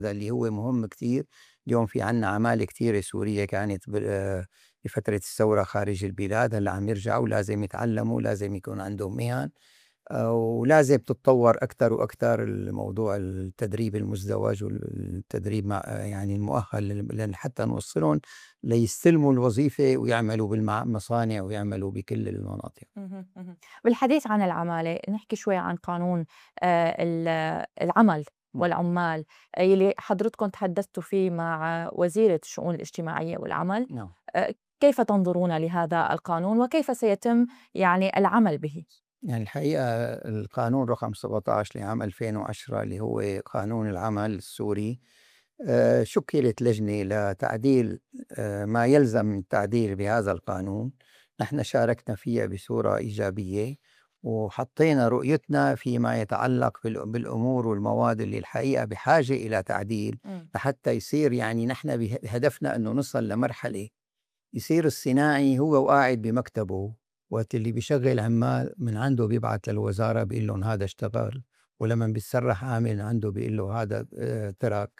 اللي هو مهم كتير. اليوم في عنا عمالة كتيرة سورية كانت بفترة الثورة خارج البلاد، هلا عم يرجعوا، لازم يتعلموا، لازم يكون عندهم مهن، ولازم تتطور أكثر وأكثر الموضوع التدريب المزدوج والتدريب مع يعني المؤهل لأن حتى نوصلهم ليستلموا الوظيفة ويعملوا بالمصانع ويعملوا بكل المناطق. اهم، اهم. بالحديث عن العمالة نحكي شوي عن قانون العمل والعمال يلي حضرتكم تحدثتوا فيه مع وزيرة الشؤون الاجتماعية والعمل. نعم. كيف تنظرون لهذا القانون وكيف سيتم يعني العمل به؟ يعني الحقيقة القانون رقم 17 لعام 2010 اللي هو قانون العمل السوري، شكلت لجنة لتعديل ما يلزم من التعديل بهذا القانون. نحن شاركنا فيها بصورة إيجابية، وحطينا رؤيتنا فيما يتعلق بالأمور والمواد اللي الحقيقة بحاجة إلى تعديل، إمم. لحتى يصير يعني نحن بهدفنا أنه نصل لمرحلة يصير الصناعي هو وقاعد بمكتبه، وقت اللي بيشغل عمال من عنده بيبعت للوزارة بيقول لهم هذا اشتغل، ولما بيتسرح عامل من عنده بيقول له هذا ترك.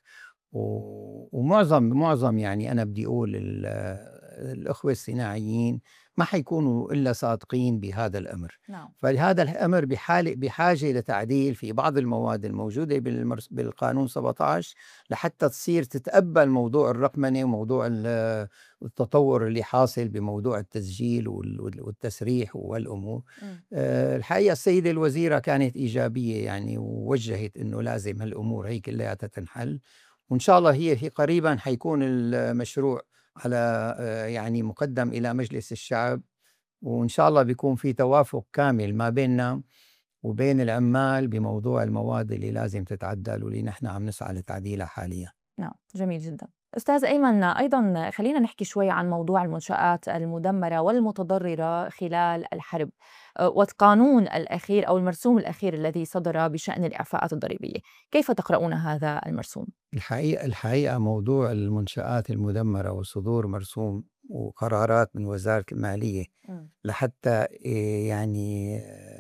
ومعظم يعني أنا بدي أقول الأخوة الصناعيين ما حيكونوا إلا صادقين بهذا الأمر. نعم. فهذا الأمر بحاجة لتعديل في بعض المواد الموجودة بالقانون 17، لحتى تصير تتقبل موضوع الرقمنة وموضوع التطور اللي حاصل بموضوع التسجيل والتسريح والأمور. إمم. الحقيقة السيدة الوزيرة كانت إيجابية يعني، ووجهت أنه لازم هالأمور هي كلها تتنحل، وإن شاء الله هي قريبا حيكون المشروع على يعني مقدم إلى مجلس الشعب، وإن شاء الله بيكون في توافق كامل ما بيننا وبين العمال بموضوع المواد اللي لازم تتعدل واللي نحن عم نسعى لتعديلها حاليا. نعم، جميل جدًا. أستاذ أيمن، أيضًا خلّينا نحكي شوي عن موضوع المنشآت المدمرة والمتضررة خلال الحرب، والقانون الأخير أو المرسوم الأخير الذي صدر بشأن الإعفاءات الضريبية، كيف تقرؤون هذا المرسوم؟ الحقيقة موضوع المنشآت المدمرة وصدور مرسوم وقرارات من وزارة المالية إمم. لحتى يعني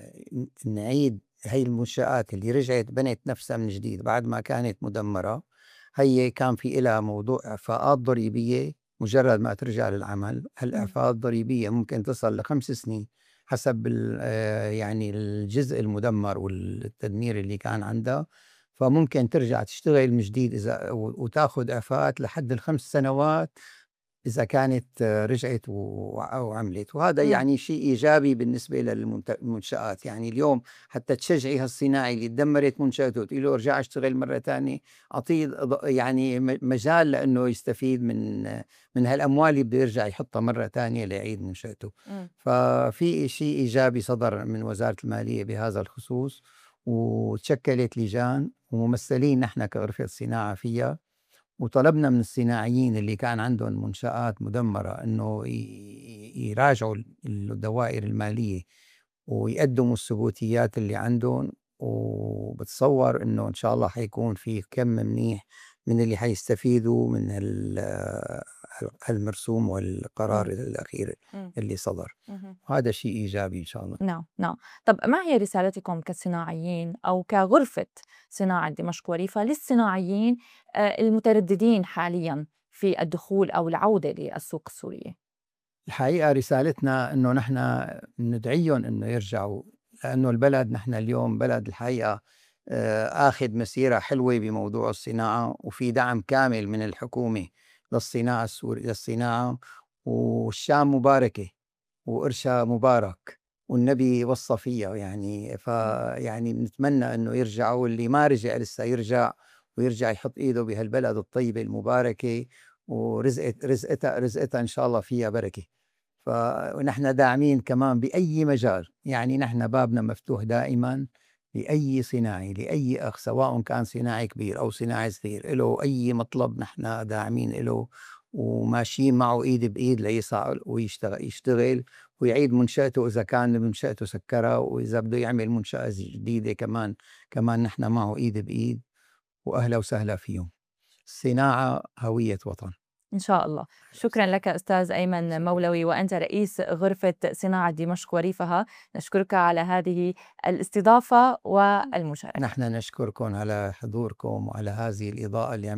نعيد هي المنشآت اللي رجعت بنت نفسها من جديد بعد ما كانت مدمرة. هي كان في إلها موضوع إعفاءات ضريبية مجرد ما ترجع للعمل. إمم. هالإعفاءات الضريبية ممكن تصل ل5 سنين حسب يعني الجزء المدمر والتدمير اللي كان عندها. فممكن ترجع تشتغل من جديد إذا وتاخذ إعفاءات لحد ال5 سنوات إذا كانت رجعت وعملت. وهذا إمم. يعني شيء إيجابي بالنسبة للمنشآت. يعني اليوم حتى تشجعي هالصناعي اللي تدمرت منشأته تقول له ارجع اشتغل مرة تانية، أعطيه يعني مجال لأنه يستفيد من هالأموال اللي بده يرجع يحطها مرة تانية ليعيد منشأته. إمم. ففي شيء إيجابي صدر من وزارة المالية بهذا الخصوص، وتشكلت لجان وممثلين نحن كغرفة صناعة فيها، وطلبنا من الصناعيين اللي كان عندهم منشآت مدمرة أنه يراجعوا الدوائر المالية ويقدموا الثبوتيات اللي عندهم. وبتصور أنه إن شاء الله حيكون في كم منيح من اللي حيستفيدوا من المرسوم والقرار إمم. الأخير إمم. اللي صدر. اهم. هذا شيء إيجابي إن شاء الله. نعم، نعم. طَب ما هي رسالتكم كصناعيين أو كغرفة صناعة دمشق وريفة للصناعيين المترددين حاليًا في الدخول أو العودة للسوق السورية؟ الحقيقة رسالتنا أنه نحن ندعيهم أنه يرجعوا، لأنه البلد نحن اليوم بلد الحقيقة آخذ مسيرة حلوة بموضوع الصناعة، وفي دعم كامل من الحكومة للصناعة السورية للصناعة. والشام مباركة وإرشا مبارك والنبي وصى فيها يعني. إمم. فيعني بنتمنى أنه يرجعوا، واللي ما رجع لسه يرجع ويرجع يحط إيده بهالبلد الطيبة المباركة، رزقتها إن شاء الله فيها بركة. ونحن داعمين كمان بأي مجال، يعني نحن بابنا مفتوح دائما لأي صناعي، لأي أخ، سواء كان صناعي كبير أو صناعي صغير، له أي مطلب نحن داعمين له وماشيين معه إيد بإيد ليسعى يشتغل ويعيد منشأته إذا كان منشأته سكرها، وإذا بده يعمل منشأة جديدة كمان نحن معه إيد بإيد، وأهلا وسهلا فيهم. الصناعة هوية وطن. إن شاء الله. شكرًا لك أستاذ أيمن مولوي، وأنت رئيس غرفة صناعة دمشق وريفها. نشكرك على هذه الاستضافة والمشاركة. نحن نشكركم على حضوركم وعلى هذه الإضاءة اللي